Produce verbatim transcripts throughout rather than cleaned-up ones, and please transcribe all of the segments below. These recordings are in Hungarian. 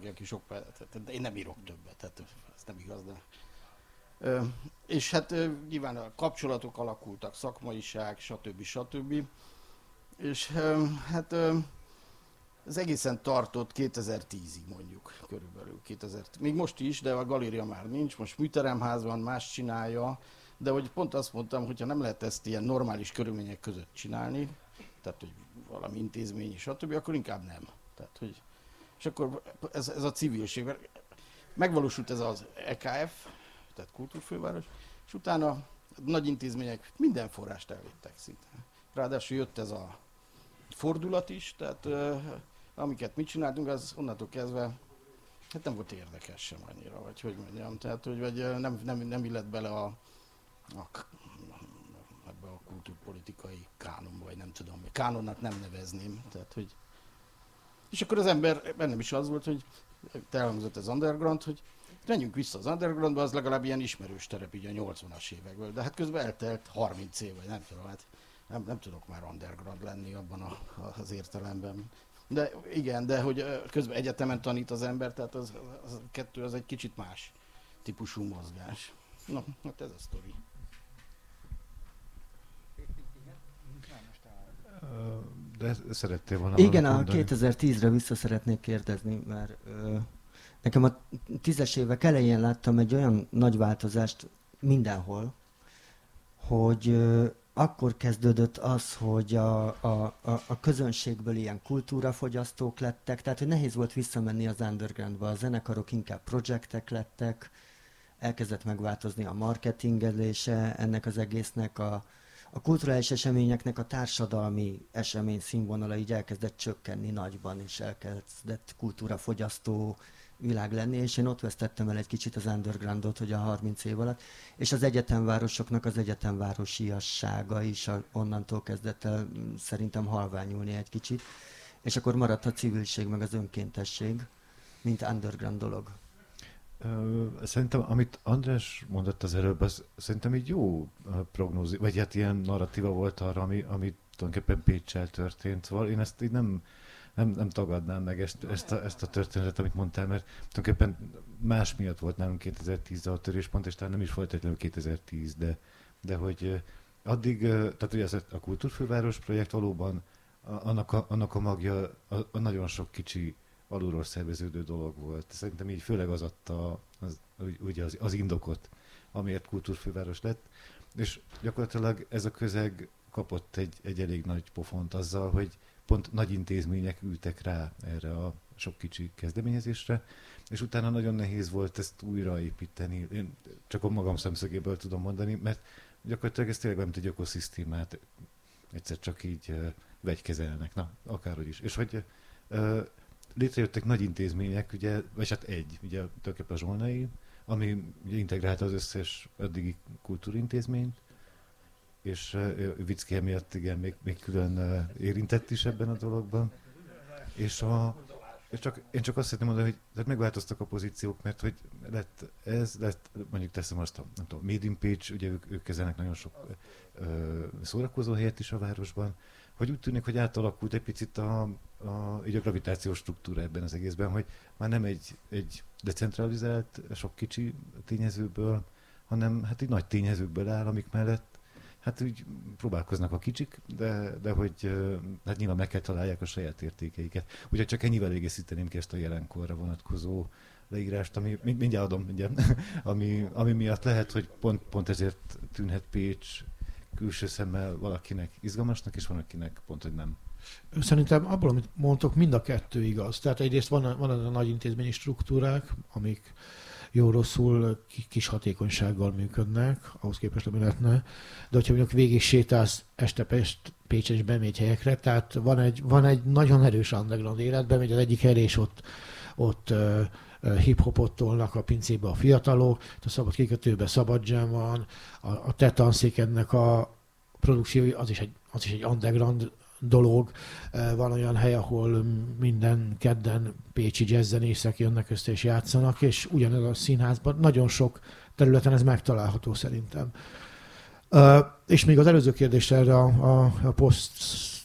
valaki, aki sok pályát, de én nem írok többet, tehát ez nem igaz, de... Ö, és hát ö, nyilván a kapcsolatok alakultak, szakmaiság, stb. stb. És ö, hát ö, ez egészen tartott kétezer-tízig mondjuk, körülbelül kétezer. Még most is, de a galéria már nincs, most műteremház van, más csinálja, de hogy pont azt mondtam, hogyha nem lehet ezt ilyen normális körülmények között csinálni, tehát hogy valami intézmény, stb., akkor inkább nem. Tehát, hogy, és akkor ez, ez a civilség, mert megvalósult ez az é ká ef, tehát kultúrfőváros, és utána a nagy intézmények minden forrást elvittek szinte. Ráadásul jött ez a fordulat is, tehát uh, amiket mi csináltunk, az onnantól kezdve hát nem volt érdekes sem annyira, vagy hogy mondjam, tehát hogy vagy nem, nem, nem illett bele a, a, ebbe a kultúrpolitikai kánonba, vagy nem tudom, kánonnak nem nevezném, tehát hogy és akkor az ember, bennem is az volt, hogy elhangzott az underground, hogy menjünk vissza az undergroundba, az legalább ilyen ismerős terep így a nyolcvanas évekből, de hát közben eltelt harminc év, vagy nem tudom, hát nem, nem tudok már underground lenni abban a, az értelemben. De igen, de hogy közben egyetemen tanít az ember, tehát az, az, az kettő az egy kicsit más típusú mozgás. Na, hát ez a sztori. De szerettél volna igen, a kétezer-tízre vissza szeretnék kérdezni, mert ö, nekem a tízes évek elején láttam egy olyan nagy változást mindenhol, hogy ö, akkor kezdődött az, hogy a, a, a, a közönségből ilyen kultúrafogyasztók lettek, tehát hogy nehéz volt visszamenni az undergroundba, a zenekarok inkább projektek lettek, elkezdett megváltozni a marketingelése ennek az egésznek, a, a kulturális eseményeknek a társadalmi esemény színvonala így elkezdett csökkenni nagyban, és elkezdett kultúrafogyasztó világ lenni, és én ott vesztettem el egy kicsit az undergroundot, hogy a harminc év alatt, és az egyetemvárosoknak az egyetemvárosiassága is a, onnantól kezdett el szerintem halványulni egy kicsit, és akkor maradt a civilség meg az önkéntesség, mint underground dolog. Szerintem, amit András mondott az előbb, az szerintem egy jó prognózi, vagy hát ilyen narratíva volt arra, ami, ami tulajdonképpen Péccsel történt. Szóval én ezt így nem, nem, nem tagadnám meg ezt, ezt, a, ezt a történetet, amit mondtál, mert tulajdonképpen más miatt volt nálunk kétezer-tízre a töréspont, és talán nem is folytatlanul kétezer-tíz, de, de hogy addig, tehát ugye ez a Kultúrfőváros projekt valóban annak a, annak a magja a, a nagyon sok kicsi alulról szerveződő dolog volt. Szerintem így főleg az adta az, ugye az, az indokot, amiért kultúrfőváros lett, és gyakorlatilag ez a közeg kapott egy, egy elég nagy pofont azzal, hogy pont nagy intézmények ültek rá erre a sok kicsi kezdeményezésre, és utána nagyon nehéz volt ezt újraépíteni. Én csak a magam szemszögéből tudom mondani, mert gyakorlatilag ez tényleg nem egy ökoszisztémát egyszer csak így uh, vegykezelnek, na, akárhogy is. És hogy uh, létrejöttek nagy intézmények, ugye, vagy hát egy, ugye tulajdonképpen a Zsolnai, ami ugye integrálta az összes addigi kultúrintézményt, és uh, Vicki miatt igen, még, még külön uh, érintett is ebben a dologban. És, a, és csak, én csak azt szeretném mondani, hogy tehát megváltoztak a pozíciók, mert hogy lett ez, lett, mondjuk teszem azt a, nem tudom, Made in Pécs, ugye ők, ők kezelnek nagyon sok uh, szórakozó helyet is a városban, hogy úgy tűnik, hogy átalakult egy picit a, a, így a gravitációs struktúra ebben az egészben, hogy már nem egy, egy decentralizált, sok kicsi tényezőből, hanem hát egy nagy tényezőkből áll, amik mellett hát úgy próbálkoznak a kicsik, de, de hogy hát nyilván meg kell találják a saját értékeiket. Úgyhogy csak ennyivel egészíteném ki ezt a jelenkorra vonatkozó leírást, ami mindjárt adom, mindjárt, ami, ami miatt lehet, hogy pont, pont ezért tűnhet Pécs külső szemmel valakinek izgalmasnak, és van akinek pont, hogy nem. Szerintem abból, amit mondtok, mind a kettő igaz. Tehát egyrészt van, van az a nagy intézményi struktúrák, amik jó-rosszul kis hatékonysággal működnek, ahhoz képest, ami lehetne. De hogyha mondjuk végig sétálsz este Pest, Pécsen és bemegy helyekre, tehát van egy, van egy nagyon erős underground élet, bemegy az egyik helyre, és ott, ott uh, uh, hip-hopot tolnak a pincébe a fiatalok, a szabad kikötőben szabad jam van, a, a te tanszékednek a produkciói, az is egy, az is egy underground dolog. Van olyan hely, ahol minden kedden pécsi jazzzenészek jönnek össze és játszanak, és ugyanez a színházban nagyon sok területen ez megtalálható szerintem. És még az előző kérdésre, erre a, a, a poszt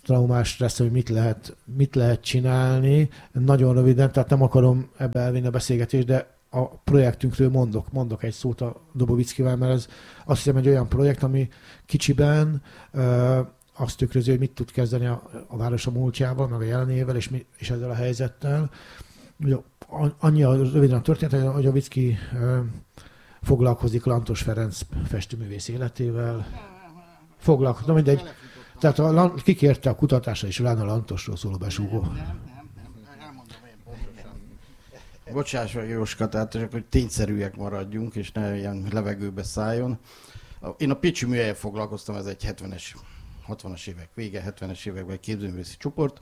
posztraumás stressz, hogy mit lehet, mit lehet csinálni. Nagyon röviden, tehát nem akarom ebbe elvinni a beszélgetést, de a projektünkről mondok, mondok egy szót a Dobovickivel, mert ez azt hiszem egy olyan projekt, ami kicsiben ö, azt tükrözi, hogy mit tud kezdeni a, a város a múltjával, meg a jelenével, és, mi, és ezzel a helyzettel. Ugye, annyi a, röviden a történet, hogy a Vicki ö, foglalkozik Lantos Ferenc festőművész életével. Foglalkozik, na mindegy. Tehát a, kikérte a kutatásra is rá a Lantosról szóló besúgó. Nem, nem, nem, elmondom én pontosan. Bocsáss meg, Jóska, tehát csak, hogy tényszerűek maradjunk, és ne ilyen levegőbe szálljon. Én a Pécsi Műhelyen foglalkoztam, ez egy hetvenes, hatvanas évek vége, hetvenes években egy képzőművészi csoport.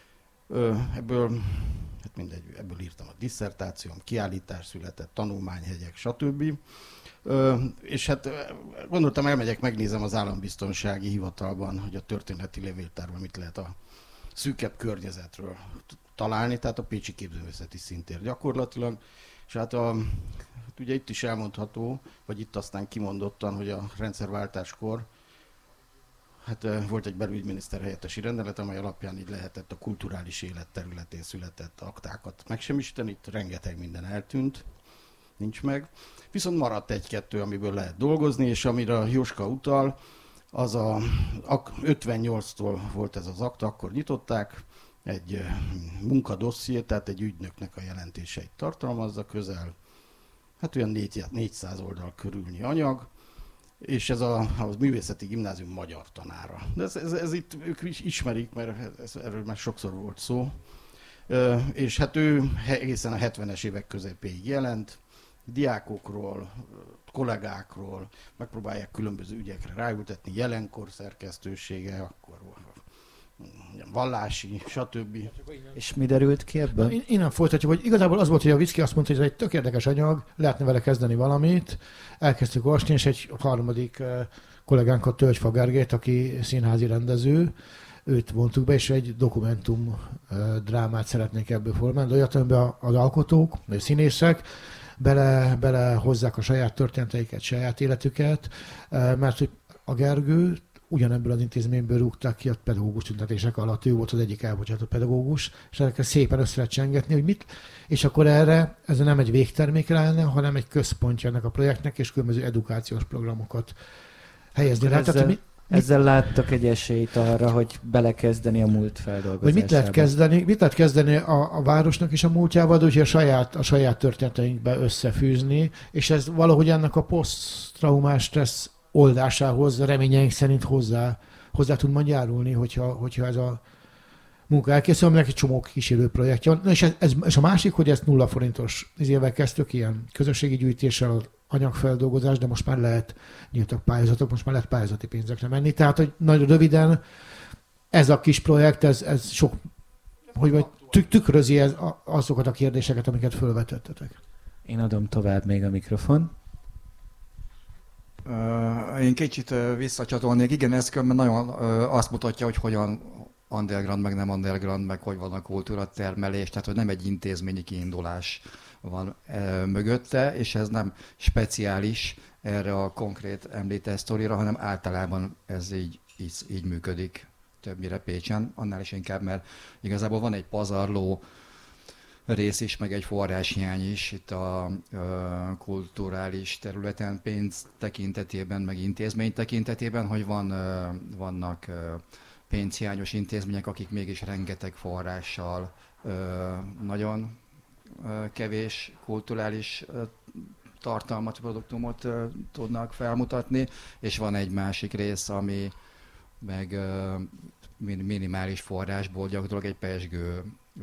Ebből, hát mindegy, ebből írtam a disszertációm, kiállítás született, tanulmányhegyek, stb. És hát gondoltam, elmegyek, megnézem az állambiztonsági hivatalban, hogy a történeti levéltárban mit lehet a szűkebb környezetről találni, tehát a pécsi képzőművészeti szintér gyakorlatilag. És hát, a, hát ugye itt is elmondható, vagy itt aztán kimondottan, hogy a rendszerváltáskor hát volt egy belügyminiszter helyettesi rendelet, amely alapján így lehetett a kulturális élet területén született aktákat megsemmisíteni, itt rengeteg minden eltűnt, nincs meg. Viszont maradt egy-kettő, amiből lehet dolgozni, és amire a Jóska utal, az a ötvennyolctól volt ez az akta, akkor nyitották, egy munkadosszié, tehát egy ügynöknek a jelentéseit tartalmazza, közel, hát olyan négyszáz oldal körülnyi anyag, és ez a, a művészeti gimnázium magyar tanára. De ez, ez, ez itt ők is ismerik, mert ez, erről már sokszor volt szó. E, és hát ő egészen a hetvenes évek közepéig jelent, diákokról, kollégákról, megpróbálják különböző ügyekre ráültetni, jelenkor szerkesztősége, akkor vallási, stb. És mi derült ki ebből? Innen folytatjuk, hogy igazából az volt, hogy a Vicki azt mondta, hogy ez egy tök érdekes anyag, lehetne vele kezdeni valamit. Elkezdtük olvasni, és egy harmadik kollégánkat, Tölgyfa Gergelyt, aki színházi rendező, őt vontuk be, és egy dokumentum drámát szeretnék ebből formálni, de olyat, amiben az alkotók, vagy színészek bele, bele hozzák a saját történeteiket, saját életüket, mert hogy a Gergő ugyanebből az intézményből rúgták ki a pedagógus tüntetések alatt, ő volt az egyik elbocsátott pedagógus, és ezeket szépen össze lehet csengetni, hogy mit, és akkor erre, ez nem egy végtermék lenne, hanem egy központja ennek a projektnek, és különböző edukációs programokat helyezni rá. Ezzel, Tehát, mi, ezzel láttak egy esélyt arra, hogy belekezdeni a múlt feldolgozásába. Hogy mit lehet kezdeni, mit lehet kezdeni a, a városnak is a múltjával, de ugye a saját, a saját történeteinkbe összefűzni, és ez valahogy ennek a posztraumás stressz oldásához reményeink szerint hozzá, hozzá tud majd járulni, hogyha, hogyha ez a munka elkészül, aminek egy csomó kísérő projektje van. Na és, ez, ez, és a másik, hogy ezt nulla forintos izével kezdtük, ilyen közösségi gyűjtéssel, anyagfeldolgozás, de most már lehet, nyíltak pályázatok, most már lehet pályázati pénzekre menni. Tehát, hogy nagyon röviden ez a kis projekt, ez, ez sok, hogy vagy tükrözi ez azokat a kérdéseket, amiket felvetettetek. Én adom tovább még a mikrofon. Én kicsit visszacsatolnék, igen, ez nagyon azt mutatja, hogy hogyan underground, meg nem underground, meg hogy van a kultúratermelés, tehát hogy nem egy intézményi kiindulás van mögötte, és ez nem speciális erre a konkrét említett sztorira, hanem általában ez így, így, így működik többnyire Pécsen, annál is inkább, mert igazából van egy pazarló rész is, meg egy forráshiány is itt a, a kulturális területen, pénz tekintetében, meg intézmény tekintetében, hogy van, vannak pénzhiányos intézmények, akik mégis rengeteg forrással nagyon kevés kulturális tartalmat, produktumot tudnak felmutatni, és van egy másik rész, ami meg minimális forrásból gyakorlatilag egy pezsgő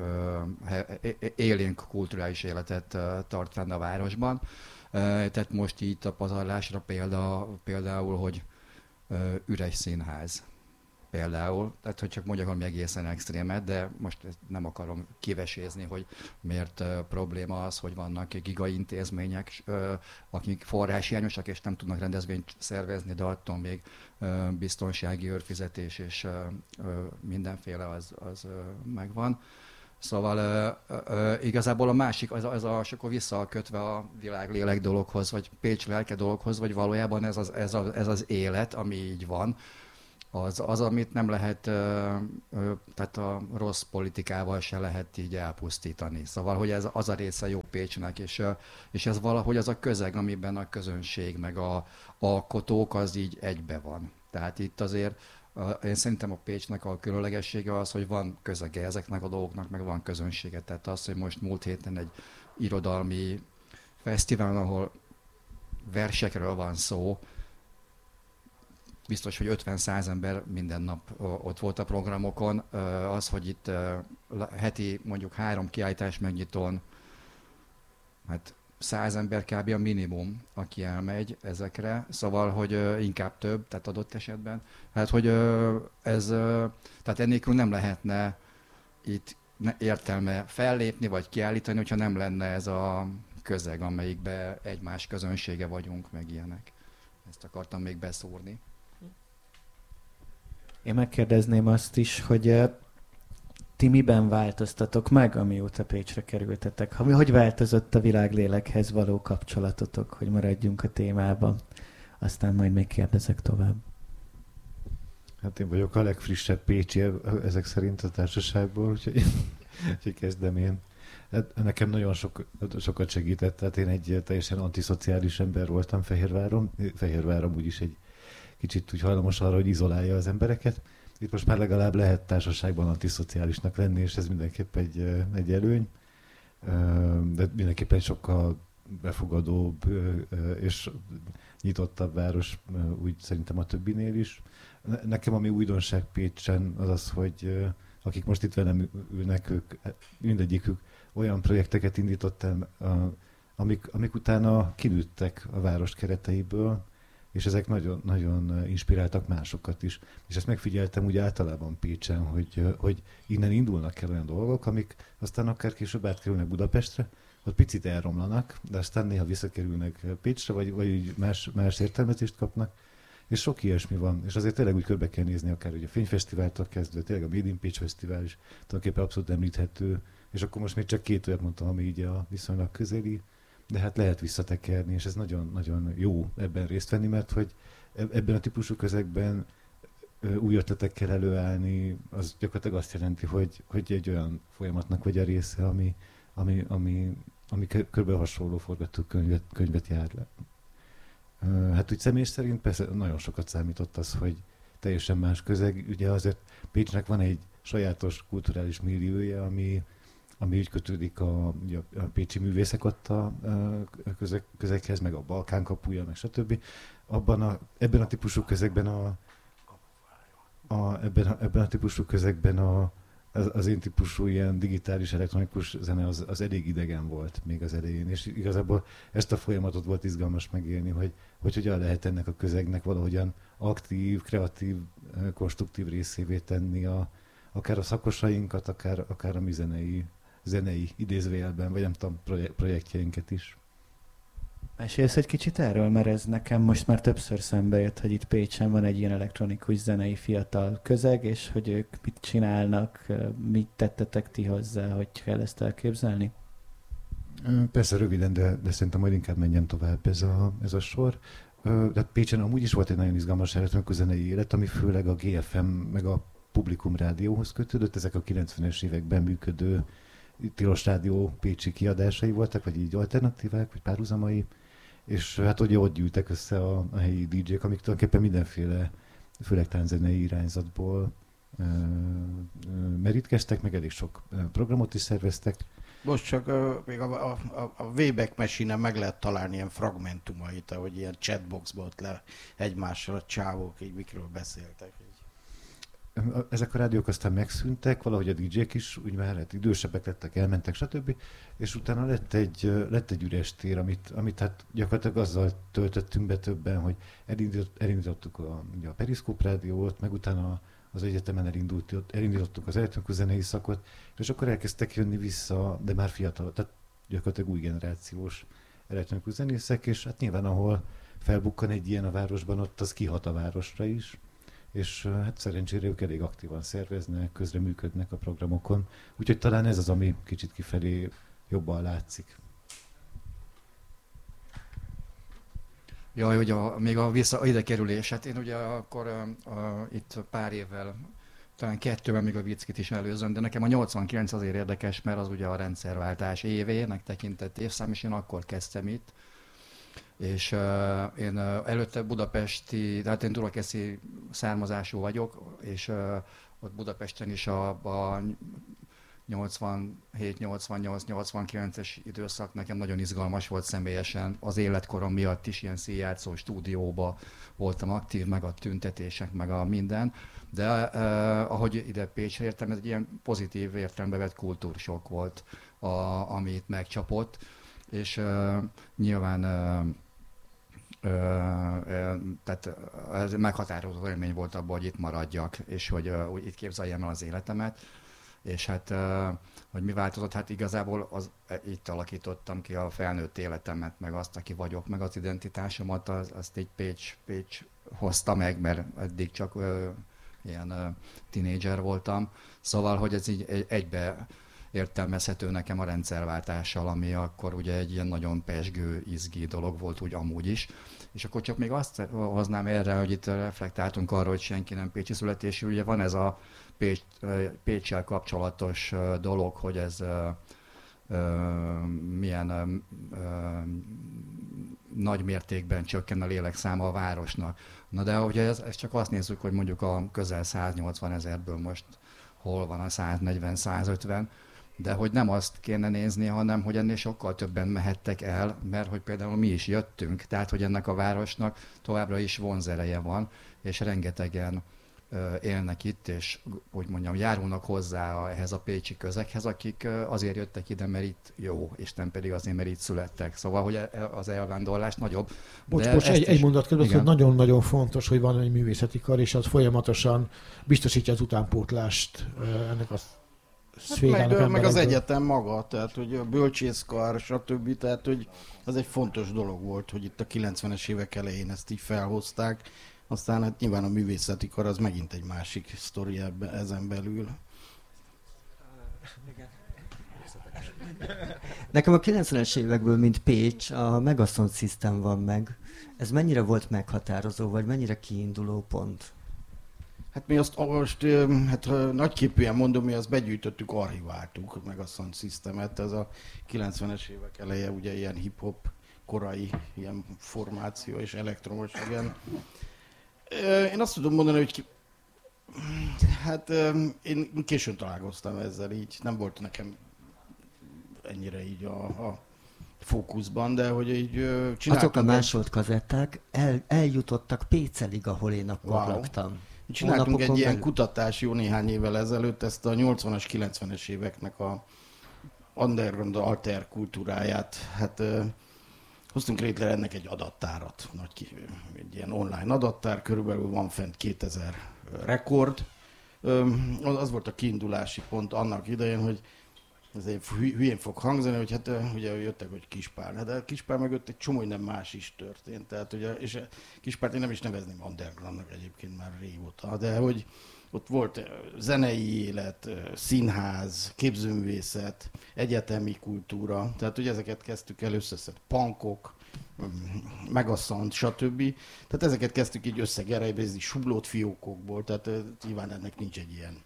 élénk kulturális életet tart fenn a városban. Tehát most itt a pazarlásra példa, például, hogy üres színház. Például, tehát hogy csak mondjak valami egészen extrémet, de most nem akarom kivesézni, hogy miért uh, probléma az, hogy vannak gigaintézmények, uh, akik forráshiányosak és nem tudnak rendezvényt szervezni, de attól még uh, biztonsági őrfizetés és uh, uh, mindenféle az, az uh, megvan. Szóval uh, uh, igazából a másik, az, az a, és akkor visszakötve a világlélek dologhoz, vagy Pécs lelke dologhoz, vagy valójában ez az, ez, a, ez az élet, ami így van, az, az, amit nem lehet, ö, ö, tehát a rossz politikával se lehet így elpusztítani. Szóval, hogy ez az a része jó Pécsnek, és, ö, és ez valahogy az a közeg, amiben a közönség, meg a alkotók, az így egybe van. Tehát itt azért én szerintem a Pécsnek a különlegessége az, hogy van közege ezeknek a dolgoknak, meg van közönsége. Tehát az, hogy most múlt héten egy irodalmi fesztivál, ahol versekről van szó, biztos, hogy ötven-száz ember minden nap ott volt a programokon. Az, hogy itt heti mondjuk három kiállítás megnyitón, hát száz ember kb. A minimum, aki elmegy ezekre, szóval, hogy inkább több, tehát adott esetben. Hát, hogy ez, tehát ennélkül nem lehetne itt értelme fellépni, vagy kiállítani, hogyha nem lenne ez a közeg, amelyikben egymás közönsége vagyunk, meg ilyenek. Ezt akartam még beszúrni. Én megkérdezném azt is, hogy ti miben változtatok meg, amióta Pécsre kerültetek? Hogy változott a világlélekhez való kapcsolatotok, hogy maradjunk a témában? Aztán majd még kérdezek tovább. Hát én vagyok a legfrissebb pécsi ezek szerint a társaságból, úgyhogy, úgyhogy kezdem én. Hát nekem nagyon sok, sokat segített, tehát én egy teljesen antiszociális ember voltam Fehérváron. Fehérváron úgyis egy kicsit úgy hajlamos arra, hogy izolálja az embereket. Itt most már legalább lehet társaságban antiszociálisnak lenni, és ez mindenképp egy, egy előny. De mindenképpen sokkal befogadóbb és nyitottabb város, úgy szerintem a többinél is. Nekem ami újdonság Pécsen az az, hogy akik most itt velem ülnek, ők, mindegyikük olyan projekteket indított el, amik, amik utána kinőttek a város kereteiből, és ezek nagyon, nagyon inspiráltak másokat is. És ezt megfigyeltem úgy általában Pécsen, hogy, hogy innen indulnak el olyan dolgok, amik aztán akár később átkerülnek Budapestre, ott picit elromlanak, de aztán néha visszakerülnek Pécsre, vagy, vagy más, más értelmezést kapnak, és sok ilyesmi van. És azért tényleg úgy körbe kell nézni, akár ugye a Fényfesztiváltól kezdve, tényleg a Made in Pécs Fesztivál is tulajdonképpen abszolút említhető, és akkor most még csak két olyat mondtam, ami így a viszonylag közeli, de hát lehet visszatekerni, és ez nagyon-nagyon jó ebben részt venni, mert hogy ebben a típusú közegben új ötletekkel előállni, az gyakorlatilag azt jelenti, hogy, hogy egy olyan folyamatnak vagy a része, ami, ami, ami, ami kb. Hasonló forgatókönyvet könyvet jár le. Hát úgy személy szerint persze nagyon sokat számított az, hogy teljesen más közeg. Ugye azért Pécsnek van egy sajátos kulturális milliója, ami, ami úgy kötődik a, a pécsi művészek ott a közeg, közeghez, meg a Balkán kapuja, meg stb. Abban a, ebben a típusú közegben a, a, ebben, a, ebben a típusú közegben a, az, az én típusú ilyen digitális, elektronikus zene az, az elég idegen volt még az elején, és igazából ezt a folyamatot volt izgalmas megélni, hogy, hogy hogyan lehet ennek a közegnek valahogyan aktív, kreatív, konstruktív részévé tenni a, akár a szakosainkat, akár, akár a mi zenei, zenei idézőjelben, vagy nem tudom, projektjeinket is. Mesélsz egy kicsit erről, mert ez nekem most már többször szembe jött, hogy itt Pécsen van egy ilyen elektronikus zenei fiatal közeg, és hogy ők mit csinálnak, mit tettetek ti hozzá, hogy kell ezt elképzelni? Persze röviden, de, de szerintem majd inkább menjen tovább ez a, ez a sor. De Pécsen amúgy is volt egy nagyon izgalmas elektronikus zenei élet, ami főleg a gé ef em meg a Publikum rádióhoz kötődött, ezek a kilencvenes években működő Tilos Rádió pécsi kiadásai voltak, vagy így alternatívák, vagy párhuzamai, és hát ugye ott gyűltek össze a, a helyi dé dzsék, amik tulajdonképpen mindenféle, főleg tánczenei irányzatból ö, ö, merítkeztek, meg elég sok programot is szerveztek. Most csak uh, még a, a, a Wayback Machine-en meg lehet találni ilyen fragmentumait, ahogy ilyen chatboxból ott le egymással a csávók, így mikről beszéltek. Így. Ezek a rádiók aztán megszűntek, valahogy a dé dzsék is úgy már hát idősebbek lettek, elmentek, stb. És utána lett egy, lett egy üres tér, amit, amit hát gyakorlatilag azzal töltöttünk be többen, hogy elindított, elindítottuk a, a Periszkóp rádiót, meg utána az egyetemen elindult, elindítottuk az elektronikus zenei szakot, és akkor elkezdtek jönni vissza, de már fiatal, tehát gyakorlatilag új generációs elektronikus zenészek, és hát nyilván ahol felbukkan egy ilyen a városban, ott az kihat a városra is. És hát szerencsére ők elég aktívan szerveznek, közreműködnek a programokon. Úgyhogy talán ez az, ami kicsit kifelé jobban látszik. Jaj, hogy a, még a vissza a ide kerülés. Hát én ugye akkor a, a, itt pár évvel, talán kettővel még a Vickit is előzöm, de nekem a nyolcvankilenc azért érdekes, mert az ugye a rendszerváltás évének tekintett évszám, és én akkor kezdtem itt. És uh, én uh, előtte budapesti, tehát én durakeszi származású vagyok, és uh, ott Budapesten is a, a nyolcvanhét nyolcvannyolc nyolcvankilences időszak nekem nagyon izgalmas volt személyesen, az életkorom miatt is ilyen színjátszó stúdióba voltam aktív, meg a tüntetések, meg a minden, de uh, ahogy ide Pécsre értem, ez egy ilyen pozitív értelembe vett kultúrsok volt, a, amit megcsapott, és uh, nyilván uh, uh, uh, tehát ez meghatározó élmény volt abban, hogy itt maradjak, és hogy uh, itt képzeljem el az életemet. És hát, uh, hogy mi változott, hát igazából az, itt alakítottam ki a felnőtt életemet, meg azt, aki vagyok, meg az identitásomat, az, azt így Pécs, Pécs hozta meg, mert eddig csak uh, ilyen uh, tinédzser voltam. Szóval, hogy ez így egy, egybe értelmezhető nekem a rendszerváltással, ami akkor ugye egy ilyen nagyon pezsgő, izgi dolog volt úgy amúgy is. És akkor csak még azt hoznám erre, hogy itt reflektáltunk arra, hogy senki nem pécsi születésű. Ugye van ez a Pécs, Péccsel kapcsolatos dolog, hogy ez uh, uh, milyen uh, uh, nagy mértékben csökken a lélekszáma a városnak. Na de ugye ez, ez csak azt nézzük, hogy mondjuk a közel száznyolcvan ezerből most hol van a száznegyven százötven, de hogy nem azt kéne nézni, hanem hogy ennél sokkal többen mehettek el, mert hogy például mi is jöttünk, tehát hogy ennek a városnak továbbra is vonzereje van, és rengetegen uh, élnek itt, és úgy mondjam, járulnak hozzá a, ehhez a pécsi közeghez, akik uh, azért jöttek ide, mert itt jó, és nem pedig azért, mert itt születtek. Szóval, hogy az elvándorlás nagyobb. Bocs, bocs, egy, egy mondat között, hogy nagyon-nagyon fontos, hogy van egy művészeti kar, és az folyamatosan biztosítja az utánpótlást uh, ennek a Hát meg, meg az egyetem maga, tehát hogy a bölcsészkar, stb. Tehát, hogy ez egy fontos dolog volt, hogy itt a kilencvenes évek elején ezt így felhozták. Aztán hát nyilván a művészeti kar az megint egy másik sztori ebben, ezen belül. Nekem a kilencvenes évekből, mint Pécs, a Megasound System van meg. Ez mennyire volt meghatározó, vagy mennyire kiinduló pont? Hát mi azt most, hát nagyképűen mondom, mi azt begyűjtöttük, archiváltuk meg a Sound Systemet. Ez a kilencvenes évek eleje ugye ilyen hip-hop korai ilyen formáció és elektromos, igen. Én azt tudom mondani, hogy ki... hát én későn találkoztam ezzel így, nem volt nekem ennyire így a, a fókuszban, de hogy így csináltam. Azok a másolt kazetták el, eljutottak Pécelig, ahol én akkor wow. laktam. Csináltunk egy ilyen kutatás jó néhány évvel ezelőtt, ezt a nyolcvanas, kilencvenes éveknek a underground alter kultúráját, hát uh, hoztunk létre ennek egy adattárat, nagy, egy ilyen online adattár, körülbelül van fent kétezer rekord. Um, az volt a kiindulási pont annak idején, hogy ez egy hülyén fog hangzani, hogy hát ugye jöttek, hogy Kispár, de Kispár mögött egy csomó nem más is történt, tehát ugye, és Kispárt én nem is nevezném undergroundnak egyébként már régóta, de hogy ott volt zenei élet, színház, képzőművészet, egyetemi kultúra, tehát ugye ezeket kezdtük el összeszed, punkok, Megasound, stb. Tehát ezeket kezdtük így összegerebézni sublót fiókokból, tehát nyilván ennek nincs egy ilyen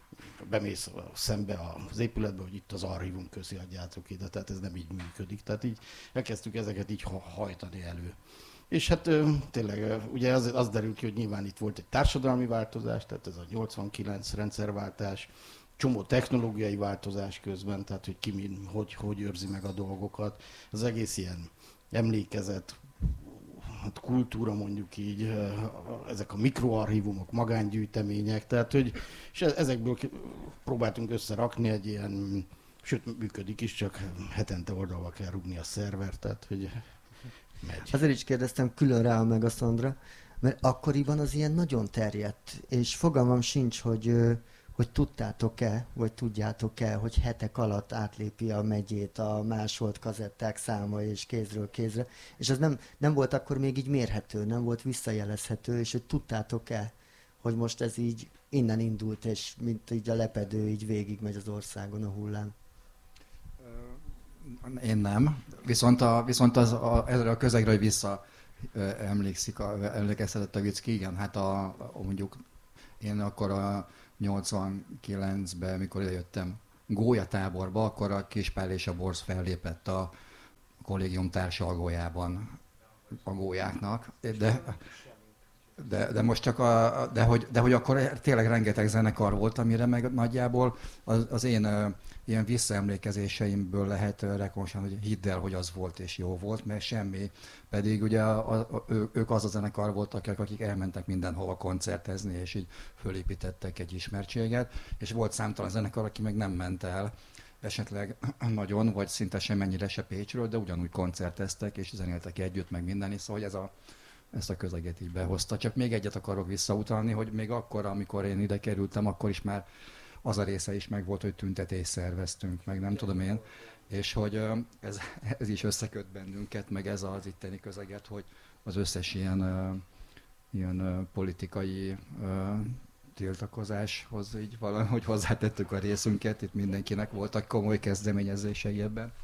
bemész szembe az épületbe, hogy itt az archívum, köszi, adjátok ide, tehát ez nem így működik. Tehát így elkezdtük ezeket így hajtani elő. És hát tényleg ugye az, az derül ki, hogy nyilván itt volt egy társadalmi változás, tehát ez a nyolcvankilenc rendszerváltás, csomó technológiai változás közben, tehát hogy ki min, hogy, hogy őrzi meg a dolgokat. Az egész ilyen emlékezet, hát kultúra mondjuk így, ezek a mikroarchívumok, magángyűjtemények, tehát hogy és ezekből próbáltunk összerakni egy ilyen, sőt működik is, csak hetente oldalba kell rúgni a szervert, tehát hogy megy. Azért is kérdeztem külön rá a Megasoundra, mert akkoriban az ilyen nagyon terjedt, és fogalmam sincs, hogy, hogy tudtátok-e, vagy tudjátok-e, hogy hetek alatt átlépi a megyét a másolt kazetták száma és kézről kézre, és az nem, nem volt akkor még így mérhető, nem volt visszajelezhető, és hogy tudtátok-e, hogy most ez így innen indult, és mint így a lepedő így végigmegy az országon a hullám. Én nem, viszont, a, viszont az, a, ezzel a közegre vissza emlékszik, a, emlékeztetett a Vicki, igen, hát a, a, mondjuk én akkor a nyolcvankilencben, mikor eljöttem gólyatáborba, akkor a Kispál és a Borz fellépett a kollégium társalgójában a gólyáknak, de, de, de most csak a, de hogy, de hogy akkor tényleg rengeteg zenekar volt, amire meg nagyjából az, az én uh, ilyen visszaemlékezéseimből lehet uh, rekonstruálni, hogy hidd el, hogy az volt és jó volt, mert semmi. Pedig ugye a, a, ő, ők az a zenekar voltak, akik elmentek mindenhova koncertezni, és így fölépítettek egy ismertséget, és volt számtalan zenekar, aki meg nem ment el, esetleg nagyon, vagy szinte semmennyire se Pécsről, de ugyanúgy koncerteztek, és zenéltek együtt, meg minden, szóval ez a, ezt a közeget így behozta. Csak még egyet akarok visszautalni, hogy még akkor, amikor én ide kerültem, akkor is már az a része is meg volt, hogy tüntetést szerveztünk, meg nem tudom én, és hogy ez, ez is összeköt bennünket, meg ez az itteni közeget, hogy az összes ilyen, ilyen politikai tiltakozáshoz így valahogy hozzátettük a részünket, itt mindenkinek voltak komoly kezdeményezései ebben.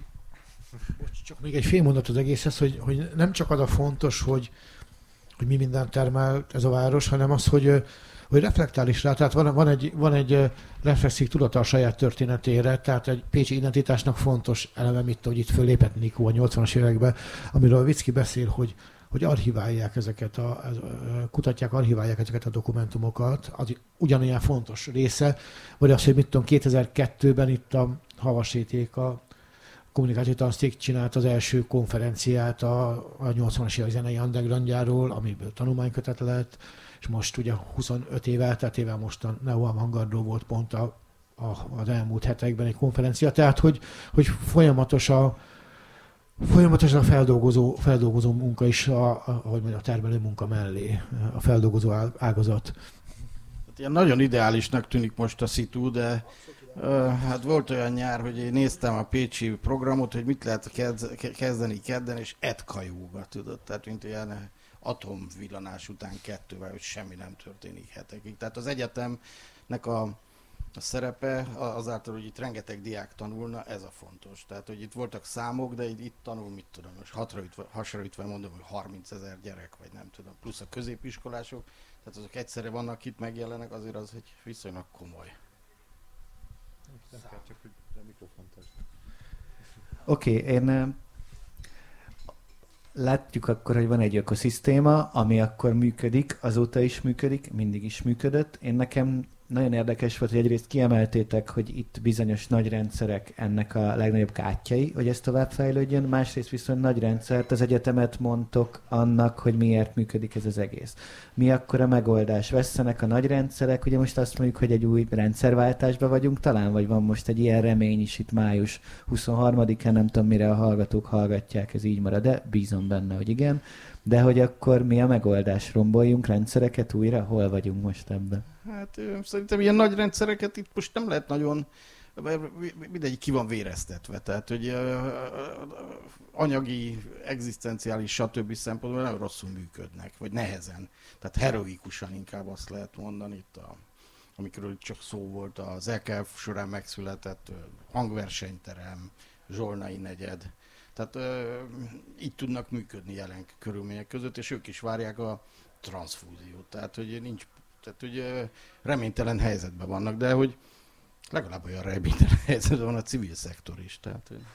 Most csak még egy fél mondat az egészhez, hogy, hogy nem csak az a fontos, hogy, hogy mi mindent termel ez a város, hanem az, hogy, hogy reflektál is rá. Tehát van, van egy, van egy reflexív tudata a saját történetére, tehát egy pécsi identitásnak fontos eleme, mint hogy itt fölépett Nikó a nyolcvanas években, amiről Vicki beszél, hogy hogy archiválják ezeket, a, kutatják, archiválják ezeket a dokumentumokat, az ugyanolyan fontos része, vagy az, hogy mit tudom, kétezer-kettőben itt a Havaséték, a kommunikációs tanszék csinált az első konferenciát a, a nyolcvanas évek zenei undergroundjáról, amiből tanulmánykötet lett, és most ugye huszonöt év elteltével most a Neo Avantgarde volt pont a, a, az elmúlt hetekben egy konferencia, tehát hogy, hogy folyamatos a Folyamatosan a feldolgozó, feldolgozó munka is, a, a, ahogy mondjam, a termelő munka mellé, a feldolgozó ágazat. Hát ilyen nagyon ideálisnak tűnik most a szitu, de uh, hát volt olyan nyár, hogy én néztem a pécsi programot, hogy mit lehet kezdeni kedden, és etkajóga, tudod, tehát mint ilyen atomvillanás után kettővel, hogy semmi nem történik hetekig. Tehát az egyetemnek a A szerepe azáltal, hogy itt rengeteg diák tanulna, ez a fontos. Tehát, hogy itt voltak számok, de itt, itt tanul, mit tudom, most hatraütve, hasraütve mondom, hogy harmincezer gyerek, vagy nem tudom, plusz a középiskolások, tehát azok egyszerre vannak itt, megjelennek, azért az egy viszonylag komoly. Oké, okay, én látjuk akkor, hogy van egy ökoszisztéma, ami akkor működik, azóta is működik, mindig is működött. Én nekem nagyon érdekes volt, hogy egyrészt kiemeltétek, hogy itt bizonyos nagy rendszerek ennek a legnagyobb gátjai, hogy ez továbbfejlődjön, másrészt viszont nagy rendszert, az egyetemet mondtok annak, hogy miért működik ez az egész. Mi akkor a megoldás? Vesszenek a nagy rendszerek, ugye most azt mondjuk, hogy egy új rendszerváltásban vagyunk talán, vagy van most egy ilyen remény is itt május huszonharmadikán, nem tudom mire a hallgatók hallgatják, ez így marad, de bízom benne, hogy igen. De hogy akkor mi a megoldás? Romboljunk rendszereket újra? Hol vagyunk most ebben? Hát szerintem ilyen nagy rendszereket itt most nem lehet nagyon, mindegyik ki van véreztetve, tehát hogy anyagi, egzisztenciális, stb. Szempontból nagyon rosszul működnek, vagy nehezen. Tehát heroikusan inkább azt lehet mondani itt, a, amikről csak szó volt, az é ká ef során megszületett hangversenyterem, Zsolnai negyed. Tehát ö, így tudnak működni jelen körülmények között, és ők is várják a transzfúziót. Tehát, hogy nincs, tehát, hogy ö, reménytelen helyzetben vannak, de hogy legalább olyan reménytelen helyzetben van a civil szektor is. Tehát, hogy...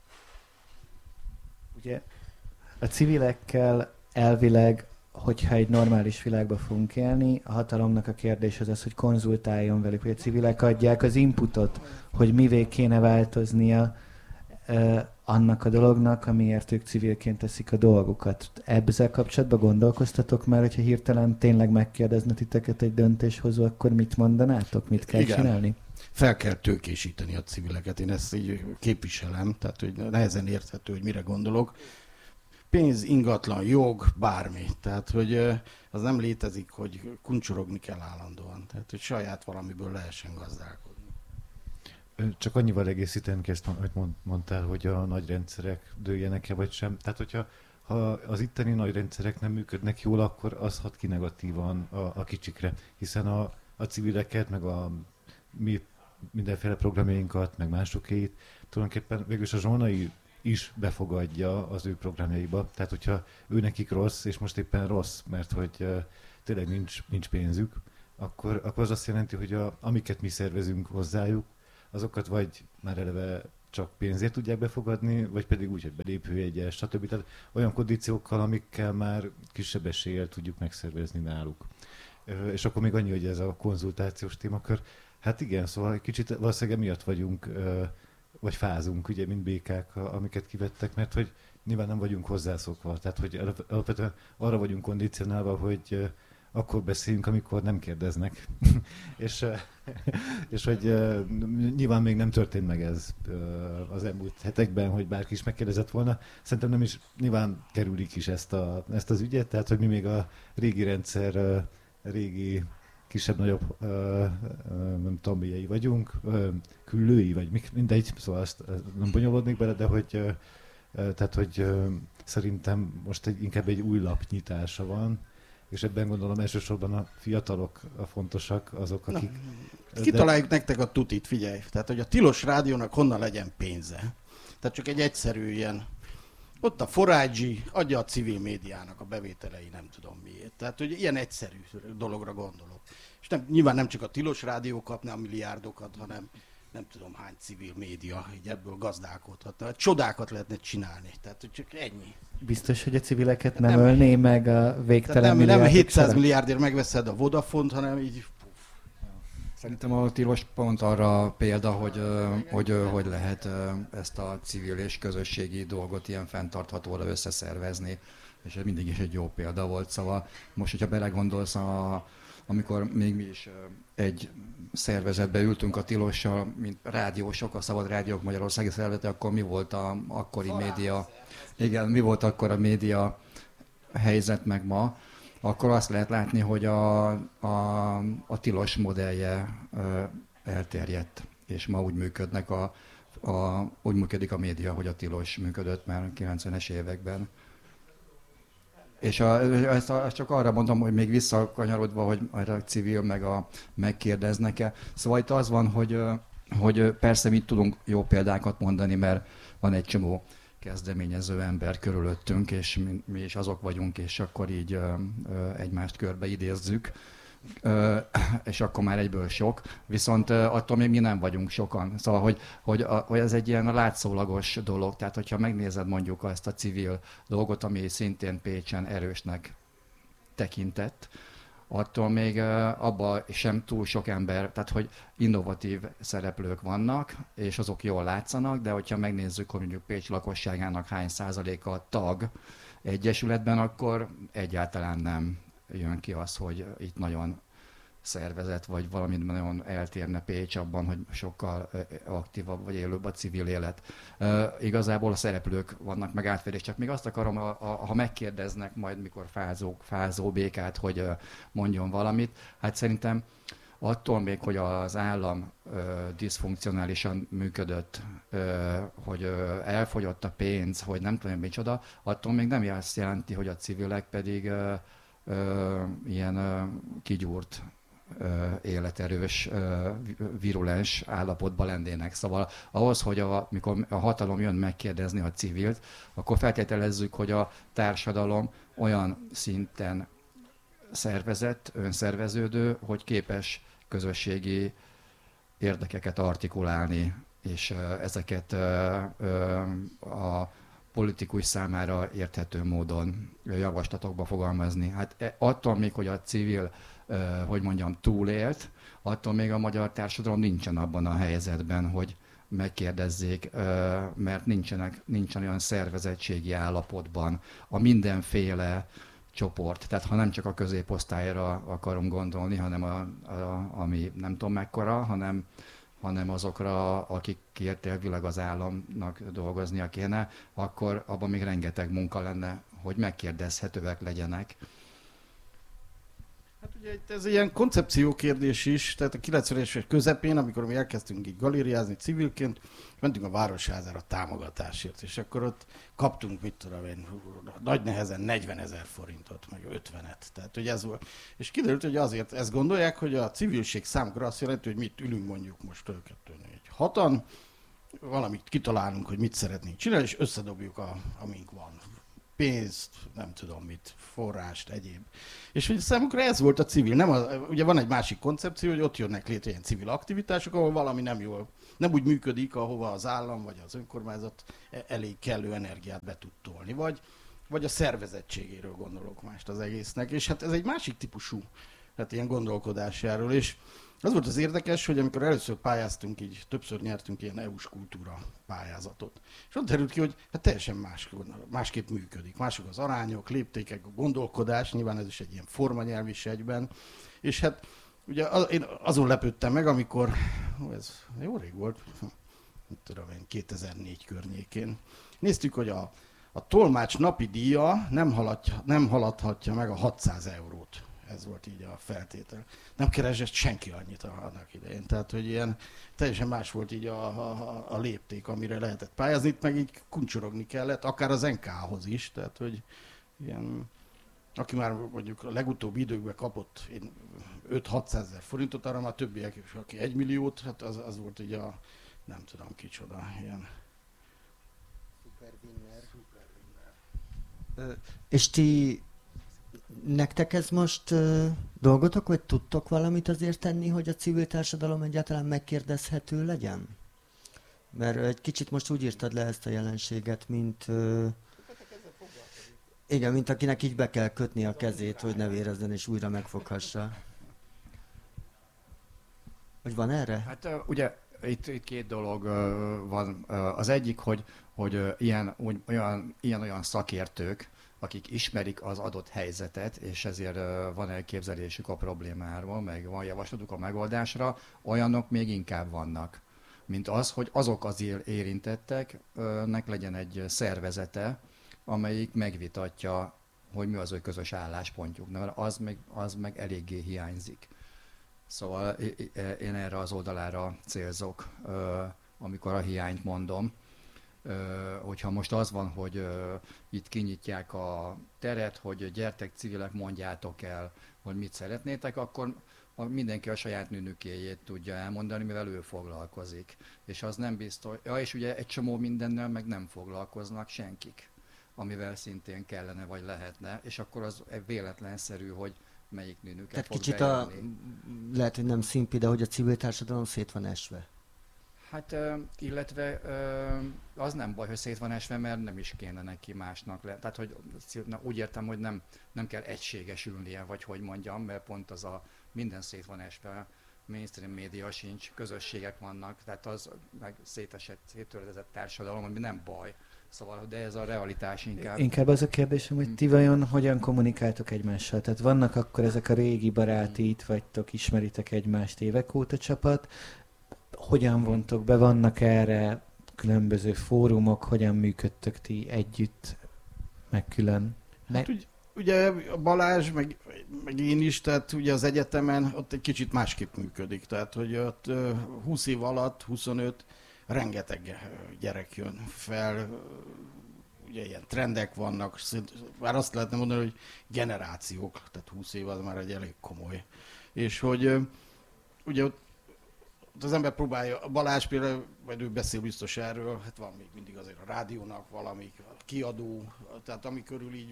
Ugye a civilekkel elvileg, hogyha egy normális világban fogunk élni, a hatalomnak a kérdés az az, hogy konzultáljon velük, hogy a civilek adják az inputot, hogy mivé kéne változnia uh, annak a dolognak, amiért ők civilként teszik a dolgukat. Ezzel kapcsolatban gondolkoztatok már, hogyha hirtelen tényleg megkérdezne titeket egy döntéshozó, akkor mit mondanátok, mit kell Igen. csinálni? Fel kell tőkésíteni a civileket, én ezt így képviselem, tehát hogy nehezen érthető, hogy mire gondolok. Pénz, ingatlan, jog, bármi. Tehát, hogy az nem létezik, hogy kuncsorogni kell állandóan. Tehát, hogy saját valamiből lehessen gazdálkodni. Csak annyival egészíteni ezt, hogy mondtál, hogy a nagy rendszerek dőljenek-e vagy sem. Tehát, hogyha ha az itteni nagy rendszerek nem működnek jól, akkor az hat ki negatívan a, a kicsikre. Hiszen a, a civileket, meg a mi mindenféle programjainkat, meg másokéit, tulajdonképpen végülis a zsolnai is befogadja az ő programjaiba. Tehát, hogyha ő nekik rossz, és most éppen rossz, mert hogy uh, tényleg nincs, nincs pénzük, akkor, akkor az azt jelenti, hogy a, amiket mi szervezünk hozzájuk, azokat vagy már eleve csak pénzért tudják befogadni, vagy pedig úgy, hogy belépőjegyel, stb. Tehát olyan kondíciókkal, amikkel már kisebb eséllyel tudjuk megszervezni náluk. Uh, és akkor még annyi, hogy ez a konzultációs témakör. Hát igen, szóval egy kicsit valószínűleg emiatt vagyunk, uh, vagy fázunk, ugye, mint békák, amiket kivettek, mert hogy nyilván nem vagyunk hozzászokva. Tehát, hogy alapvetően arra vagyunk kondicionálva, hogy uh, akkor beszéljünk, amikor nem kérdeznek. és, uh, és hogy uh, nyilván még nem történt meg ez uh, az elmúlt hetekben, hogy bárki is megkérdezett volna. Szerintem nem is, nyilván kerülik is ezt, a, ezt az ügyet, tehát, hogy mi még a régi rendszer, uh, régi kisebb-nagyobb, uh, uh, nem tudom, milyei vagyunk, uh, küllői, vagy mik, mindegy, szóval azt uh, nem bonyolódnék bele, de hogy, uh, uh, tehát, hogy uh, szerintem most egy, inkább egy új lapnyitása van, és ebben gondolom elsősorban a fiatalok a fontosak, azok, akik... Na, kitaláljuk de... nektek a tutit, figyelj, tehát, hogy a tilos rádiónak honnan legyen pénze. Tehát csak egy egyszerű ilyen, ott a forágyi, adja a civil médiának a bevételei, nem tudom miért. Tehát, hogy ilyen egyszerű dologra gondolok. És nem, nyilván nem csak a tilos rádió kapná a milliárdokat, hanem nem tudom hány civil média, így ebből gazdálkodhatna. Csodákat lehetne csinálni. Tehát, hogy csak ennyi. Biztos, hogy a civileket nem, nem ölné meg a végtelen nem, nem hétszáz során? milliárdért megveszed a Vodafont, hanem így... Szerintem a tilos pont arra példa, hogy hogy, hogy lehet ezt a civil és közösségi dolgot ilyen fenntarthatóra összeszervezni, és ez mindig is egy jó példa volt. Szóval most, hogyha belegondolsz, a, amikor még mi is egy szervezetbe ültünk a tilossal, mint rádiósok, a Szabad Rádiók Magyarországi Szervezete, akkor mi volt a akkori média, igen, mi volt akkor a média helyzet meg ma, akkor azt lehet látni, hogy a, a, a tilos modellje ö, elterjedt, és ma úgy működnek a, a, úgy működik a média, hogy a tilos működött már a kilencvenes években. És a, ezt, a, ezt csak arra mondom, hogy még visszakanyarodva, hogy a civil meg a megkérdeznek-e. Szóval itt az van, hogy, hogy persze mi tudunk jó példákat mondani, mert van egy csomó kezdeményező ember körülöttünk, és mi, mi is azok vagyunk, és akkor így ö, ö, egymást körbe idézzük, ö, és akkor már egyből sok, viszont ö, attól még mi nem vagyunk sokan. Szóval, hogy, hogy, a, hogy ez egy ilyen látszólagos dolog, tehát hogyha megnézed mondjuk ezt a civil dolgot, ami szintén Pécsen erősnek tekintett, attól még uh, abban sem túl sok ember, tehát hogy innovatív szereplők vannak, és azok jól látszanak, de hogyha megnézzük, hogy mondjuk Pécs lakosságának hány százaléka tag egyesületben, akkor egyáltalán nem jön ki az, hogy itt nagyon szervezet, vagy valamit nagyon eltérne Pécs abban, hogy sokkal aktívabb vagy élőbb a civil élet. Uh, igazából a szereplők vannak meg átférés, csak még azt akarom, a, a, ha megkérdeznek majd, mikor fázók, fázó békát, hogy uh, mondjon valamit, hát szerintem attól még, hogy az állam uh, diszfunkcionálisan működött, uh, hogy uh, elfogyott a pénz, hogy nem tudom micsoda, attól még nem azt jelenti, hogy a civilek pedig uh, uh, ilyen uh, kigyúrt, életerős, virulens állapotban lennének. Szóval ahhoz, hogy a, mikor a hatalom jön megkérdezni a civilt, akkor feltételezzük, hogy a társadalom olyan szinten szervezett, önszerveződő, hogy képes közösségi érdekeket artikulálni, és ezeket a politikus számára érthető módon javaslatokba fogalmazni. Hát attól még, hogy a civil hogy mondjam, túlélt, attól még a magyar társadalom nincsen abban a helyzetben, hogy megkérdezzék, mert nincsenek, nincsen olyan szervezettségi állapotban a mindenféle csoport. Tehát ha nem csak a középosztályra akarom gondolni, hanem a, a, ami nem tudom mekkora, hanem, hanem azokra, akikért elvileg az államnak dolgoznia kéne, akkor abban még rengeteg munka lenne, hogy megkérdezhetőek legyenek. Hát ugye ez ilyen koncepciókérdés is, tehát a kilencvenes évek közepén, amikor mi elkezdtünk így galériázni civilként, mentünk a Városházára támogatásért, és akkor ott kaptunk, mit tudom én, nagy nehezen negyvenezer forintot, meg ötvenet. Tehát, hogy ez volt. És kiderült, hogy azért ezt gondolják, hogy a civilség számukra azt jelenti, hogy mit ülünk mondjuk most kettő, négy, hatan, valamit kitalálunk, hogy mit szeretnénk csinálni, és összedobjuk, a, amink van. Pénzt, nem tudom mit, forrást, egyéb. És ugye számukra ez volt a civil. Nem a, ugye van egy másik koncepció, hogy ott jönnek létre ilyen civil aktivitások, ahol valami nem jól, nem úgy működik, ahova az állam vagy az önkormányzat elég kellő energiát be tud tolni. Vagy, vagy a szervezettségéről gondolok mást az egésznek. És hát ez egy másik típusú hát ilyen gondolkodásjáról. És az volt az érdekes, hogy amikor először pályáztunk, így többször nyertünk ilyen é u-s kultúra pályázatot. És ott derült ki, hogy hát teljesen más, másképp működik. Mások az arányok, léptékek, a gondolkodás, nyilván ez is egy ilyen formanyelv is egyben. És hát ugye én azon lepődtem meg, amikor, ó, ez jó rég volt, nem tudom én, kétezer-négy környékén. Néztük, hogy a, a tolmács napi díja nem, haladja, nem haladhatja meg a hatszáz eurót. Ez volt így a feltétel. Nem keresett senki annyit annak idején. Tehát, hogy ilyen teljesen más volt így a, a, a lépték, amire lehetett pályázni. Itt meg így kuncsorogni kellett, akár az en ká-hoz is. Tehát, hogy ilyen, aki már mondjuk a legutóbbi időkben kapott öt-hatszázezer forintot, arra már többiek, és aki egy milliót, hát az, az volt így a, nem tudom kicsoda, ilyen. Szuperwinner. Szuperwinner. És ti nektek ez most uh, dolgotok, vagy tudtok valamit azért tenni, hogy a civil társadalom egyáltalán megkérdezhető legyen? Mert egy kicsit most úgy írtad le ezt a jelenséget, mint... Uh, igen, mint akinek így be kell kötni a kezét, hogy ne vérezzen és újra megfoghassa. Hogy van erre? Hát uh, ugye itt, itt két dolog uh, van. Uh, az egyik, hogy, hogy uh, ilyen, úgy, olyan, ilyen olyan szakértők, akik ismerik az adott helyzetet, és ezért uh, van elképzelésük a problémáról, meg van javaslatuk a megoldásra, olyanok még inkább vannak, mint az, hogy azok az érintetteknek legyen egy szervezete, amelyik megvitatja, hogy mi az ő közös álláspontjuk. Mert az meg, az meg eléggé hiányzik. Szóval én erre az oldalára célzok, uh, amikor a hiányt mondom. Uh, hogyha most az van, hogy uh, itt kinyitják a teret, hogy gyertek civilek, mondjátok el, hogy mit szeretnétek, akkor a, mindenki a saját nünükéjét tudja elmondani, mivel ő foglalkozik. És az nem biztos. Ja, és ugye egy csomó mindennel meg nem foglalkoznak senkik, amivel szintén kellene vagy lehetne, és akkor az véletlenszerű, hogy melyik nünüket Tehát fog kicsit bejönni. a, lehet, hogy nem szimpi, de hogy a civil társadalom szét van esve. Hát, illetve az nem baj, hogy szét van esve, mert nem is kéne neki másnak le. Tehát, hogy úgy értem, hogy nem, nem kell egységesülnie, vagy hogy mondjam, mert pont az a minden szét van esve, mainstream média sincs, közösségek vannak, tehát az meg szétesett, széttöredezett társadalom, ami nem baj. Szóval, de ez a realitás inkább. Inkább az a kérdésem, hogy ti vajon hogyan kommunikáltok egymással? Tehát vannak akkor ezek a régi baráti, itt vagytok, ismeritek egymást évek óta csapat, hogyan vontok be, vannak erre különböző fórumok, hogyan működtök ti együtt, meg külön? Hát ugye, ugye Balázs, meg, meg én is, tehát ugye az egyetemen ott egy kicsit másképp működik, tehát hogy ott húsz év alatt, huszonöt, rengeteg gyerek jön fel, ugye ilyen trendek vannak, már azt lehetne mondani, hogy generációk, tehát húsz év az már egy elég komoly. És hogy ugye ott az ember próbálja, Balázs például, vagy ő beszél biztos erről, hát van még mindig azért a rádiónak valami kiadó, tehát ami körül így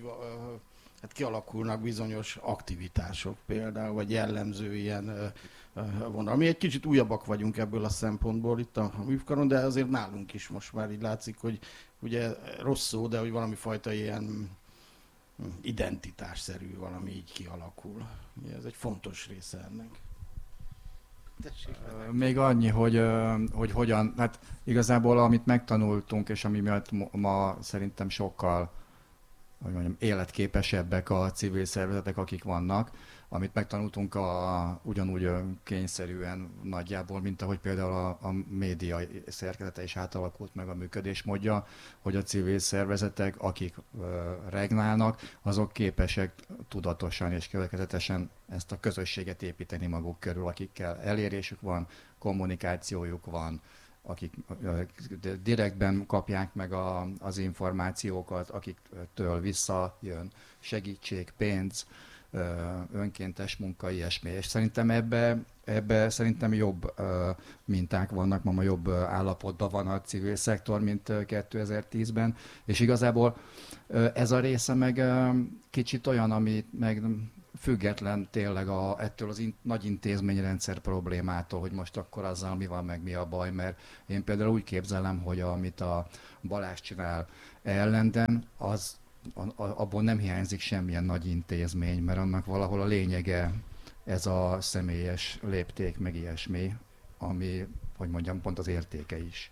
hát kialakulnak bizonyos aktivitások például, vagy jellemző ilyen vonal. Mi egy kicsit újabbak vagyunk ebből a szempontból itt a művkaron, de azért nálunk is most már így látszik, hogy ugye rossz szó, de hogy valami fajta ilyen identitásszerű valami így kialakul. Ez egy fontos része ennek. Tessék, még annyi, hogy, hogy hogyan, hát igazából amit megtanultunk, és ami miatt ma szerintem sokkal, hogy mondjam, életképesebbek a civil szervezetek, akik vannak, amit megtanultunk a, ugyanúgy kényszerűen nagyjából, mint ahogy például a, a média szerkezete is átalakult meg a működésmódja, hogy a civil szervezetek, akik ö, regnálnak, azok képesek tudatosan és következetesen ezt a közösséget építeni maguk körül, akikkel elérésük van, kommunikációjuk van, akik direktben kapják meg a, az információkat, akiktől visszajön segítség, pénz, önkéntes munka, ilyesmi. És szerintem ebbe, ebbe szerintem jobb minták vannak, ma jobb állapotban van a civil szektor, mint kétezer-tízben, és igazából ez a része meg kicsit olyan, ami meg független tényleg a, ettől az in, nagy intézményrendszer problémától, hogy most akkor azzal mi van, meg mi a baj, mert én például úgy képzelem, hogy amit a Balázs csinál ellenden, az abból nem hiányzik semmilyen nagy intézmény, mert annak valahol a lényege ez a személyes lépték, meg ilyesmi, ami, hogy mondjam, pont az értéke is.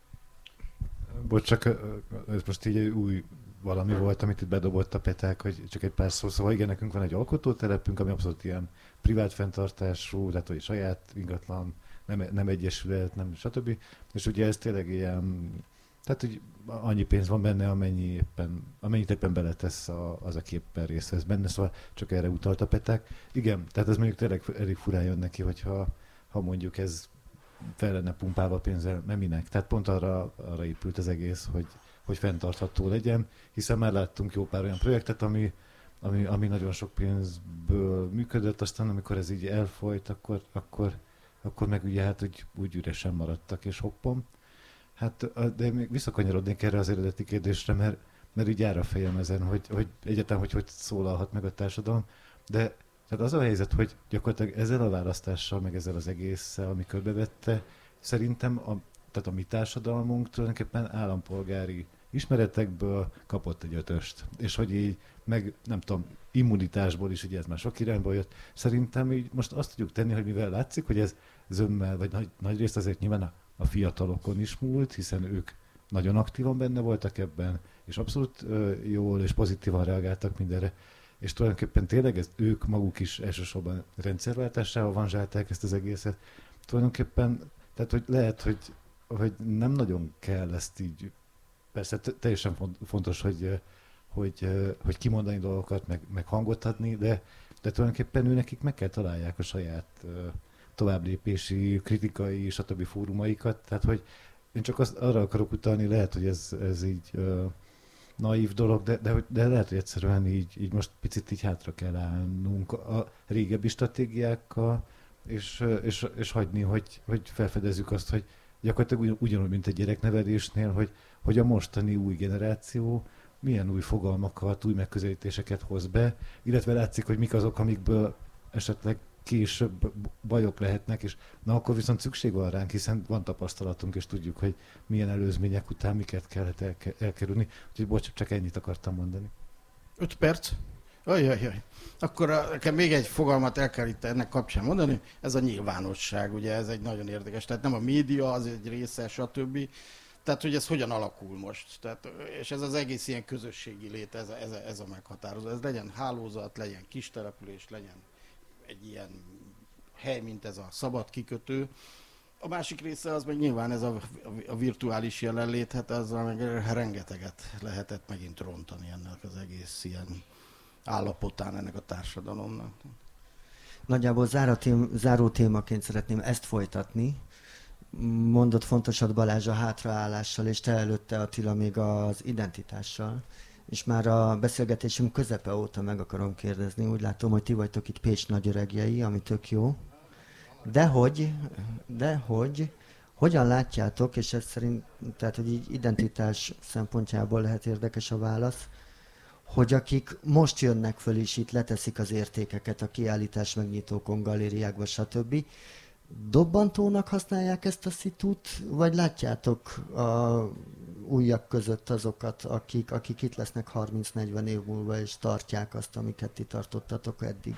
Bocs, csak ez most így egy új valami volt, amit itt bedobott a Peták, hogy csak egy pár szó. Szóval igen, nekünk van egy alkotótelepünk, ami abszolút ilyen privát fenntartású, tehát hogy saját ingatlan, nem, nem egyesület, nem stb. És ugye ez tényleg ilyen, tehát hogy annyi pénz van benne, amennyi éppen, amennyit éppen beletesz a, az, aki éppen részt vesz benne, szóval csak erre utalt a Peták. Igen, tehát ez mondjuk tényleg elég furán jön neki, hogyha ha mondjuk ez fel lenne pumpálva pénzzel, nem minek. Tehát pont arra, arra épült az egész, hogy, hogy fenntartható legyen, hiszen már láttunk jó pár olyan projektet, ami, ami, ami nagyon sok pénzből működött, aztán amikor ez így elfolyt, akkor, akkor, akkor meg ugye hát úgy, úgy üresen maradtak, és hoppom. Hát, de még visszakanyarodnék erre az eredeti kérdésre, mert, mert így jár a fejem ezen, hogy, hogy egyáltalán hogy, hogy szólalhat meg a társadalom, de tehát az a helyzet, hogy gyakorlatilag ezzel a választással, meg ezzel az egésszel, ami körbevette, szerintem a, tehát a mi társadalmunk tulajdonképpen állampolgári ismeretekből kapott egy ötöst. És hogy így, meg nem tudom, immunitásból is, ugye ez már sok irányból jött, szerintem így most azt tudjuk tenni, hogy mivel látszik, hogy ez zömmel, vagy nagy, nagy részt azért nyilván a, a fiatalokon is múlt, hiszen ők nagyon aktívan benne voltak ebben, és abszolút ö, jól és pozitívan reagáltak mindenre. És tulajdonképpen tényleg ezt ők maguk is elsősorban rendszerváltással vanzsálták ezt az egészet. Tulajdonképpen, tehát hogy lehet, hogy, hogy nem nagyon kell ezt így, persze teljesen fontos, hogy, hogy, hogy kimondani dolgokat, meg, meg hangot adni, de, de tulajdonképpen ő nekik meg kell találják a saját továbblépési, kritikai, stb. Fórumaikat. Tehát, hogy én csak azt, arra akarok utalni, lehet, hogy ez, ez így naív dolog, de, de, de lehet, hogy egyszerűen így, így most picit így hátra kell állnunk a régebbi stratégiákkal, és, és, és hagyni, hogy, hogy felfedezzük azt, hogy gyakorlatilag ugyanúgy, mint egy gyereknevelésnél, hogy, hogy a mostani új generáció milyen új fogalmakat, új megközelítéseket hoz be, illetve látszik, hogy mik azok, amikből esetleg később bajok lehetnek, és na akkor viszont szükség van ránk, hiszen van tapasztalatunk, és tudjuk, hogy milyen előzmények után miket kellett elke- elkerülni. Úgyhogy bocs, csak ennyit akartam mondani. Öt perc? Ajajaj. Akkor a, nekem még egy fogalmat el kell itt ennek kapcsán mondani, ez a nyilvánosság, ugye ez egy nagyon érdekes, tehát nem a média, az egy része, stb. Tehát, hogy ez hogyan alakul most. Tehát, és ez az egész ilyen közösségi lét, ez a, ez a, ez a meghatározó. Ez legyen hálózat, legyen kis település, legyen egy ilyen hely, mint ez a szabad kikötő. A másik része az meg nyilván ez a, a virtuális jelenlét, hát azzal meg rengeteget lehetett megint rontani ennek az egész ilyen állapotán ennek a társadalomnak. Nagyjából záró, tém, záró témaként szeretném ezt folytatni. Mondott fontosat Balázs a hátraállással, és te előtte Attila még az identitással. És már a beszélgetésünk közepe óta meg akarom kérdezni, úgy látom, hogy ti vagytok itt Pécs nagyöregjei, ami tök jó. De hogy, de hogy, hogyan látjátok, és ez szerint, tehát hogy így identitás szempontjából lehet érdekes a válasz, hogy akik most jönnek föl és itt leteszik az értékeket a kiállítás megnyitókon, galériákban, stb. Dobbantónak használják ezt a szitút, vagy látjátok a újak között azokat, akik, akik itt lesznek harminc-negyven év múlva, és tartják azt, amiket ti tartottatok eddig?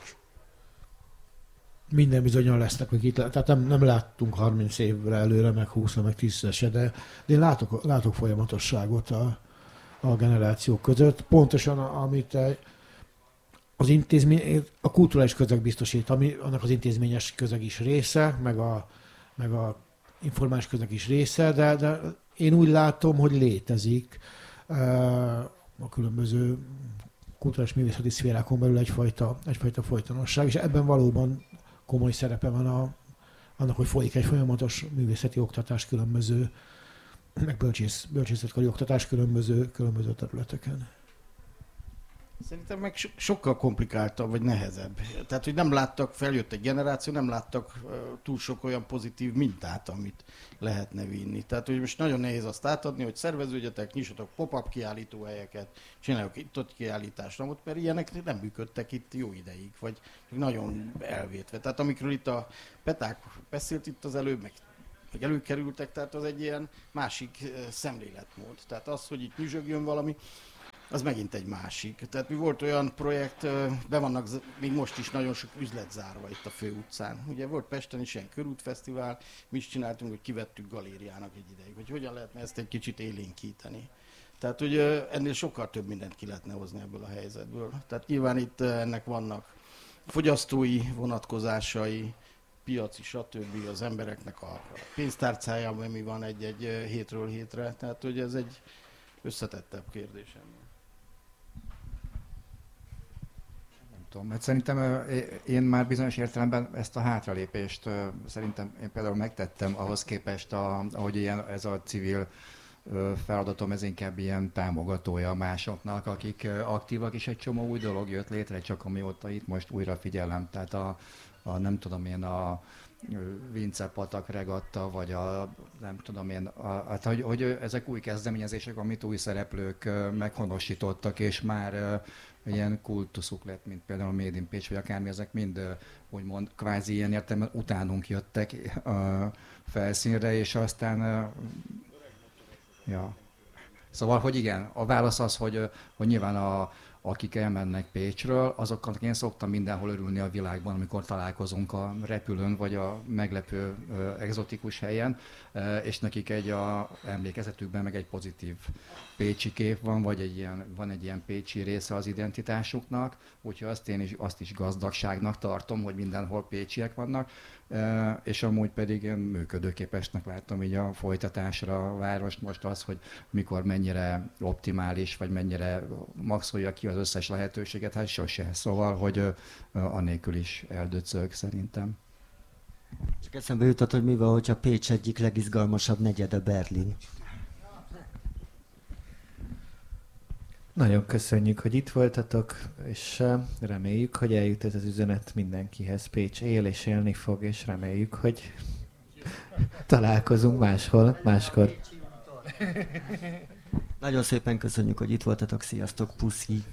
Minden bizonyan lesznek, akik itt, tehát nem, nem láttunk harminc évre előre, meg húszra, meg tízre se, de, de én látok, látok folyamatosságot a, a generációk között. Pontosan, amit az intézmény, a kulturális közeg biztosít, ami annak az intézményes közeg is része, meg a, meg a informális közeg is része, de, de én úgy látom, hogy létezik a különböző kulturális művészeti szférákon belül egyfajta, egyfajta folytonosság, és ebben valóban komoly szerepe van a, annak, hogy folyik egy folyamatos művészeti oktatás különböző, meg bölcsész, bölcsészetkari oktatás különböző, különböző területeken. Szerintem meg so- sokkal komplikáltabb, vagy nehezebb. Tehát, hogy nem láttak, feljött egy generáció, nem láttak uh, túl sok olyan pozitív mintát, amit lehetne vinni. Tehát, hogy most nagyon nehéz azt átadni, hogy szerveződjetek, nyissatok pop-up kiállítóhelyeket, csináljuk itt-ott kiállítást, na, mert ilyenek nem működtek itt jó ideig, vagy nagyon elvétve. Tehát amikről itt a Peták beszélt itt az előbb, meg meg előkerültek, tehát az egy ilyen másik uh, szemléletmód. Tehát az, hogy itt nyüzsögjön valami, az megint egy másik. Tehát mi volt olyan projekt, be vannak még most is nagyon sok üzlet zárva itt a főutcán. Ugye volt Pesten is ilyen körútfesztivál, mi is csináltunk, hogy kivettük galériának egy ideig, hogy hogyan lehetne ezt egy kicsit élénkíteni. Tehát, hogy ennél sokkal több mindent ki lehetne hozni ebből a helyzetből. Tehát nyilván itt ennek vannak fogyasztói vonatkozásai, piaci, stb. Az embereknek a pénztárcájában mi van egy-egy hétről hétre. Tehát, hogy ez egy összetettebb kérdés. Tudom, mert szerintem én már bizonyos értelemben ezt a hátralépést szerintem én például megtettem ahhoz képest, a, ahogy ilyen, ez a civil feladatom, ez inkább ilyen támogatója másoknak, akik aktívak, és egy csomó új dolog jött létre, csak amióta itt most újra figyelem. Tehát a, a nem tudom én, a Vince Patak regatta, vagy a nem tudom én, a, hát, hogy, hogy ezek új kezdeményezések, amit új szereplők meghonosítottak, és már ilyen kultuszuk lett, mint például a Made in Pécs, vagy akármi, ezek mind úgymond kvázi ilyen értelemben utánunk jöttek a felszínre, és aztán ja. Szóval, hogy igen, a válasz az, hogy, hogy nyilván a, akik elmennek Pécsről, azoknak én szoktam mindenhol örülni a világban, amikor találkozunk a repülőn, vagy a meglepő egzotikus helyen, és nekik egy a emlékezetükben meg egy pozitív pécsi kép van, vagy egy ilyen, van egy ilyen pécsi része az identitásuknak, úgyhogy azt én is, azt is gazdagságnak tartom, hogy mindenhol pécsiek vannak, és amúgy pedig én működőképesnek látom így a folytatásra a várost most az, hogy mikor mennyire optimális, vagy mennyire maxolja ki az összes lehetőséget, hát sose. Szóval, hogy anélkül is eldöcög szerintem. Csak eszembe jutott, hogy mi van, hogyha Pécs egyik legizgalmasabb negyede Berlin. Nagyon köszönjük, hogy itt voltatok, és reméljük, hogy eljut ez az üzenet mindenkihez. Pécs él és élni fog, és reméljük, hogy találkozunk máshol, máskor. Nagyon szépen köszönjük, hogy itt voltatok. Sziasztok, puszi!